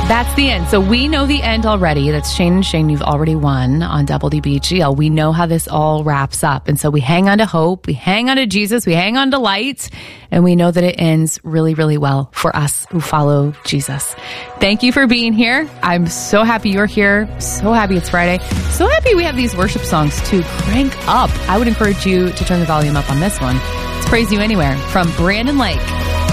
That's the end. So we know the end already. That's Shane and Shane. You've already won on Double DBGL. We know how this all wraps up. And so we hang on to hope. We hang on to Jesus. We hang on to light. And we know that it ends really, really well for us who follow Jesus. Thank you for being here. I'm so happy you're here. So happy it's Friday. So happy we have these worship songs to crank up. I would encourage you to turn the volume up on this one. Let's praise you anywhere from Brandon Lake.